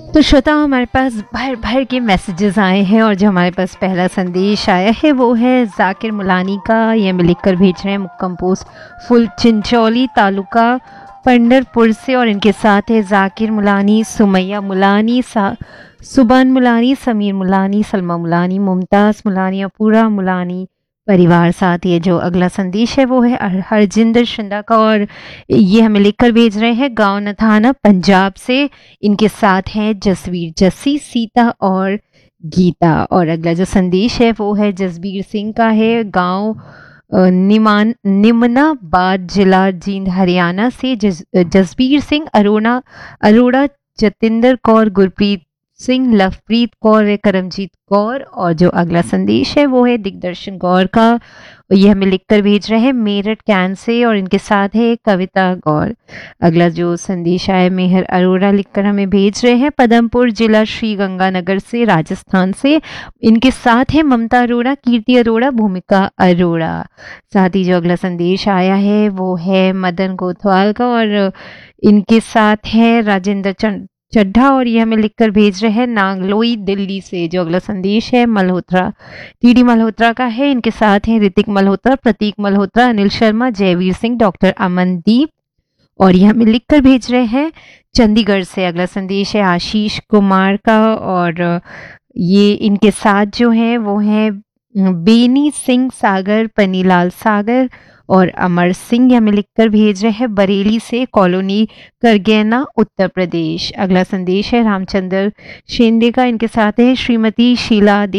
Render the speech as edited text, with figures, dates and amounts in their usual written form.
तो श्रोता, हमारे पास भर भर के मैसेजेस आए हैं और जो हमारे पास पहला संदेश आया है वो है जाकिर मुलानी का। ये हमें लिखकर भेज रहे हैं मुक्कम पोस्ट फुल चिंचौली तालुका पंढरपुर से, और इनके साथ है जाकिर मुलानी, सुमैया मुलानी, सुबान मुलानी, समीर मुलानी, सलमा मुलानी, मुमताज़ मुलानी और पूरा मुलानी परिवार। साथ ये जो अगला संदेश है वो है हरजिंदर शिंदा का, और ये हमें लिखकर भेज रहे हैं गांव नथाना पंजाब से। इनके साथ हैं जसवीर, जस्सी, सीता और गीता। और अगला जो संदेश है वो है जसबीर सिंह का है, गांव निमनाबाद, जिला जींद, हरियाणा से। जसबीर सिंह, अरोड़ा, जतिंदर कौर, गुरप्रीत सिंह, लवप्रीत कौर, करमजीत कौर। और जो अगला संदेश है वो है दिग्दर्शन गौर का, ये हमें लिखकर भेज रहे हैं मेरठ कैन से, और इनके साथ है कविता गौर। अगला जो संदेश आया मेहर अरोड़ा लिखकर हमें भेज रहे हैं पदमपुर, जिला श्री गंगानगर से, राजस्थान से। इनके साथ है ममता अरोड़ा, कीर्ति अरोड़ा, भूमिका अरोड़ा। साथ ही जो अगला संदेश आया है वो है मदन कोतवाल का, और इनके साथ है राजेंद्र चड्ढा, और ये हमें लिखकर भेज रहे हैं नांगलोई, दिल्ली से। जो अगला संदेश है मल्होत्रा, टीडी मल्होत्रा का है। इनके साथ हैं ऋतिक मल्होत्रा, प्रतीक मल्होत्रा, अनिल शर्मा, जयवीर सिंह, डॉक्टर अमनदीप, और ये हमें लिखकर भेज रहे हैं चंडीगढ़ से। अगला संदेश है आशीष कुमार का, और ये इनके साथ जो है वो है बेनी सिंह सागर, पनीलाल सागर और अमर सिंह। हमें लिखकर भेज रहे हैं बरेली से, कॉलोनी करगैना, उत्तर प्रदेश। अगला संदेश है रामचंद्र शेंदे का। इनके साथ है श्रीमती शीला